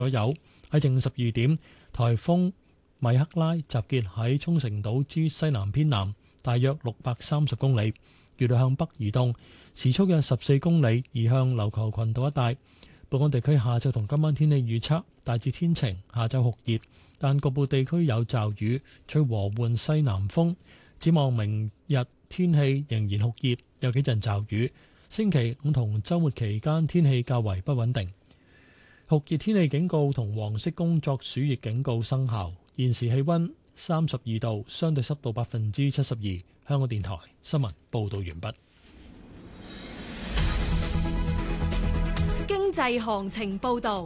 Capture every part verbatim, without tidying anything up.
左右。喺正午十二點，颱風米克拉集結喺沖繩島之西南偏南，大約六百三十公里，預料向北移動，時速約十四公里，移向琉球群島一帶。本港地區下晝同今晚天氣預測大致天晴，下晝酷熱，但局部地區有驟雨，吹和緩西南風。展望明日天氣仍然酷熱，有幾陣驟雨。星期五同週末期間天氣較為不穩定。酷熱天氣警告同黃色工作暑熱警告生效。現時氣溫三十二度，相對濕度百分之七十二。香港電台新聞報道完畢。 經濟行情報道。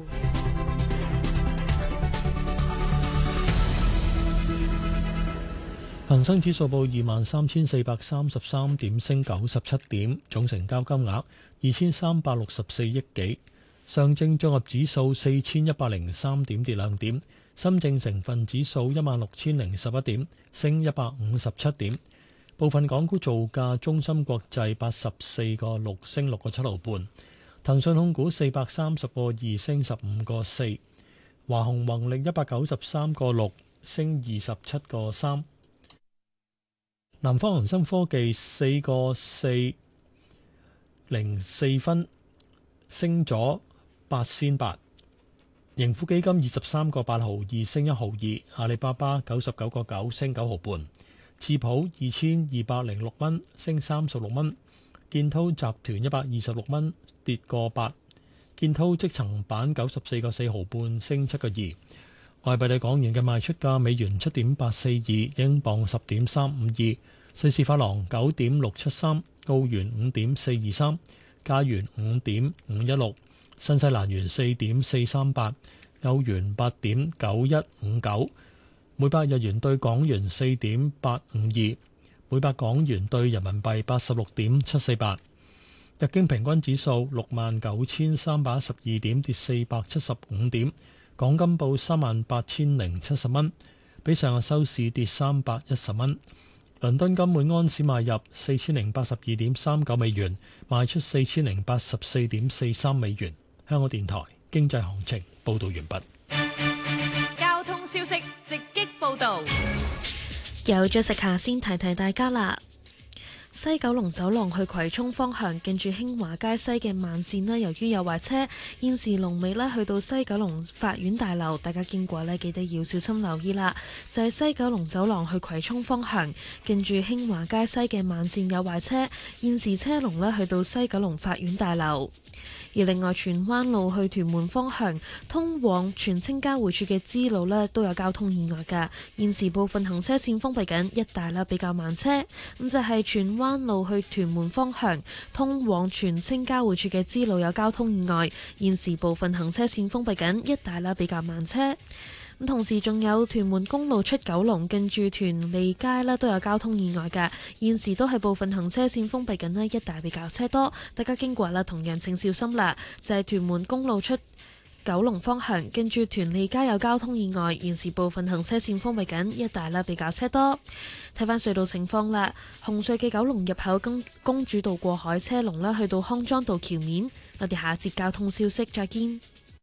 恒生指數報二萬三千四百三十三點，升九十七點，總成交金額二千三百六十四億幾。上證綜合指數四千一百零三點，跌兩點。深證成分指數一萬六千零十一點，升一百五十七點。部分港股造價：中芯國際八十四個六，升六個七毫半；騰訊控股四百三十個二，升十五個四；華虹宏力一百九十三個六，升二十七個三；南方恒生科技四個四零四分，升咗八仙八。盈富基金二十三個八毫二，升一毫二；阿里巴巴九十九個九，升九毫半；智普二千二百零六蚊，升三十六蚊；建滔集團一百二十六蚊，跌個八；建滔積層板九十四個四毫半，升七個二。外幣對港元嘅賣出價：美元七點八四二，英鎊十點三五二，瑞士法郎九點六七三，澳元五點四二三，加元五點五一六。新西蘭元四點四三八，歐元八點九一五九，每百日元對港元四點八五二，每百港元對人民幣八十六點七四八。日經平均指數六萬九千三百一十二點，跌四百七十五點。港金報三萬八千零七十蚊，比上日收市跌三百一十蚊。倫敦金每安士買入四千零八十二點三九美元，賣出四千零八十四點四三美元。香港電台經濟行情報道完畢。 交通消息直擊報道。 有咗食下先提提大家啦。西九龍走廊去葵涌方向，近住興華街西嘅慢線咧，由於有壞車，現時龍尾咧去到西九龍法院大樓，大家經過咧記得要小心留意啦。就係西九龍走廊去葵涌方向，近住興華街西嘅慢線有壞車，現時車龍咧去到西九龍法院大樓。而另外，荃灣路去屯門方向，通往荃青交匯處嘅支路呢都有交通意外㗎。現時部分行車線封閉緊，一帶啦比較慢車。咁就係荃灣路去屯門方向，通往荃青交匯處嘅支路有交通意外，現時部分行車線封閉緊，一帶啦比較慢車。咁同時仲有屯門公路出九龍，近住屯利街咧都有交通意外㗎，現時都係部分行車線封閉緊咧，一帶比較車多，大家經過啦同樣請小心啦。就係屯門公路出九龍方向，近住屯利街有交通意外，現時部分行車線封閉緊，一帶啦比較車多。睇返隧道情況啦，紅隧嘅九龍入口公公主道過海車龍啦，去到康莊道橋面。我哋下一節交通消息再見。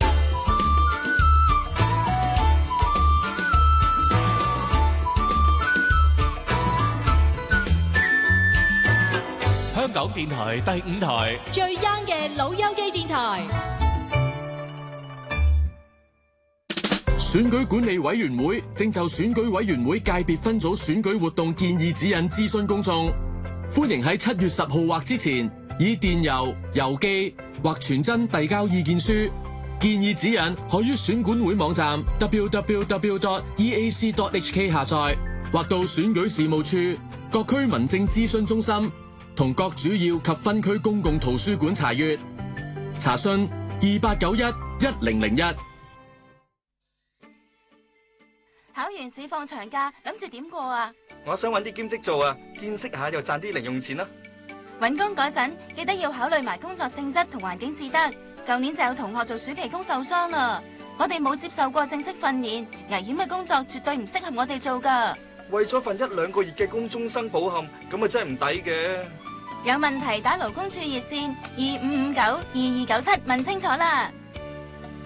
香港電台第五台最 young 嘅老友記電台。 選舉管理委員會正就選舉委員會界別分組選舉活動建議指引諮詢公眾，歡迎喺七月十號或之前以電郵、郵寄或傳真遞交意見書。建議指引可於選管會網站 double-u double-u double-u dot e a c dot h k 下載，或到選舉事務處、各區民政諮詢中心同各主要及分區公共圖書館查閱。查詢二八九一一零零一。 考完試放長假，諗住點過啊？ 我想揾啲兼職做啊，見識下又賺啲零用錢啦。 揾工嗰陣記得要考慮埋工作性質同環境至得。舊年就有同學做暑期工受傷啦。我哋冇接受過正式訓練，危險嘅工作絕對唔適合我哋做噶。 為咗份一兩個月嘅工終生保險，咁啊真係唔抵嘅。 有問題打勞工處熱線二五五九二二九七問清楚啦。